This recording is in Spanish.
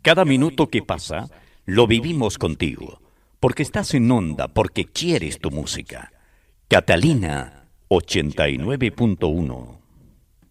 Cada minuto que pasa, lo vivimos contigo, porque estás en onda, porque quieres tu música. Catalina 89.1